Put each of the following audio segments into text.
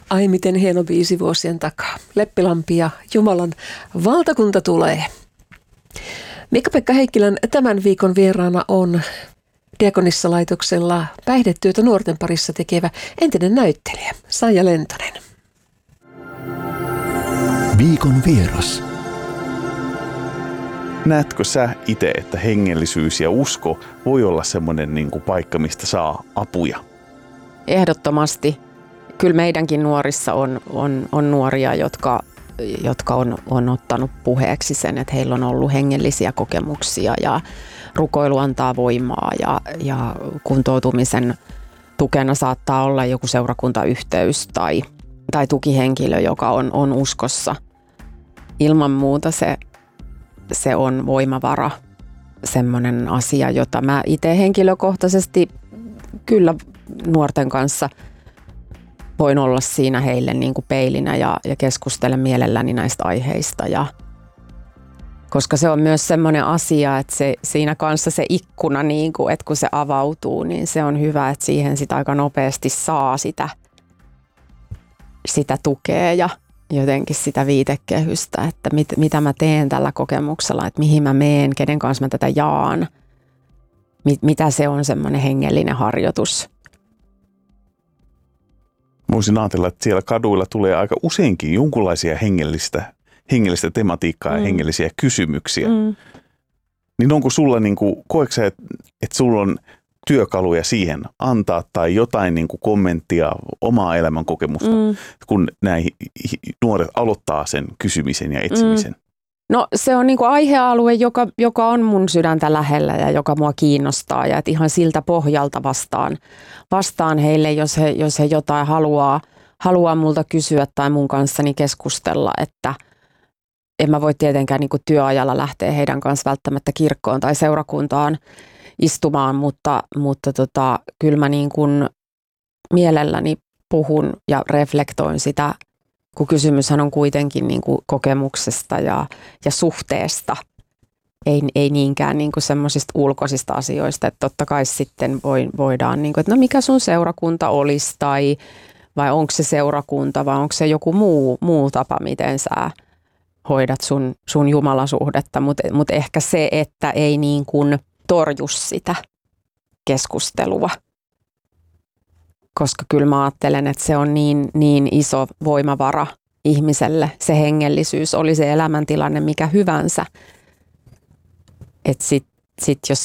Ai miten hieno biisi vuosien takaa. Leppilampi ja Jumalan valtakunta tulee. Mika-Pekka Heikkilän tämän viikon vieraana on Diakonissalaitoksella päihdetyötä nuorten parissa tekevä entinen näyttelijä Saija Lentonen. Viikon vieras. Näetkö sä itse, että hengellisyys ja usko voi olla semmoinen paikka, mistä saa apuja? Ehdottomasti. Kyllä meidänkin nuorissa on nuoria, jotka on ottanut puheeksi sen, että heillä on ollut hengellisiä kokemuksia ja rukoilu antaa voimaa ja kuntoutumisen tukena saattaa olla joku seurakuntayhteys tai tukihenkilö, joka on uskossa. Ilman muuta se on voimavara, semmoinen asia, jota mä itse henkilökohtaisesti kyllä nuorten kanssa voin olla siinä heille niin kuin peilinä ja keskustelen mielelläni näistä aiheista. Koska se on myös semmoinen asia, että siinä kanssa se ikkuna, niin kuin, että kun se avautuu, niin se on hyvä, että siihen sitä aika nopeasti saa sitä tukea ja jotenkin sitä viitekehystä, että mitä mä teen tällä kokemuksella, että mihin mä meen, kenen kanssa mä tätä jaan, mitä se on semmoinen hengellinen harjoitus. Voisin ajatella, että siellä kaduilla tulee aika useinkin jonkunlaisia hengellistä tematiikkaa ja hengellisiä kysymyksiä. Niin onko sulla, koetko sä, että sulla on työkaluja siihen antaa tai jotain kommenttia omaa elämänkokemusta, kun näihin nuoret aloittaa sen kysymisen ja etsimisen? No se on aihealue, joka on mun sydäntä lähellä ja joka mua kiinnostaa ja että ihan siltä pohjalta vastaan heille, jos he jotain haluaa multa kysyä tai mun kanssani keskustella, että en mä voi tietenkään työajalla lähteä heidän kanssa välttämättä kirkkoon tai seurakuntaan istumaan, mutta kyllä mä mielelläni puhun ja reflektoin sitä, kun kysymyshän on kuitenkin kokemuksesta ja suhteesta, ei niinkään semmoisista ulkoisista asioista, että totta kai sitten voidaan, että no mikä sun seurakunta olisi vai onko se seurakunta vai onko se joku muu tapa, miten sä hoidat sun jumalasuhdetta, mutta ehkä se, että ei torju sitä keskustelua. Koska kyllä mä ajattelen, että se on niin iso voimavara ihmiselle, se hengellisyys, oli se elämäntilanne mikä hyvänsä. Että sit jos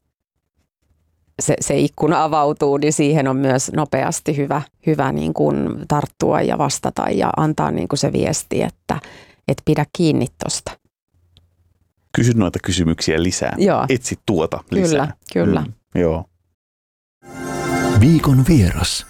se ikkuna avautuu, niin siihen on myös nopeasti hyvä tarttua ja vastata ja antaa se viesti, että pidä kiinni tosta. Kysy noita kysymyksiä lisää. Joo. Etsi tuota lisää. Kyllä. Joo. Viikon vieras.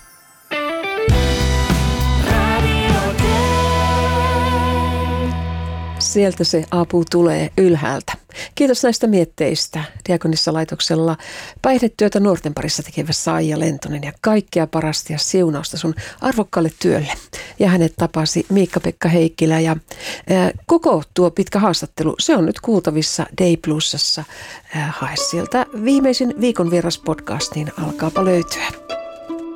Sieltä se apu tulee ylhäältä. Kiitos näistä mietteistä. Diakonissalaitoksella päihdetyötä nuorten parissa tekevä Saija Lentonen ja kaikkea parasta ja siunausta sun arvokkaalle työlle. Ja hänet tapasi Mika-Pekka Heikkilä ja koko tuo pitkä haastattelu, se on nyt kuultavissa Day Plusassa. Hae sieltä viimeisin Viikon vieras podcast, niin alkaapa löytyä.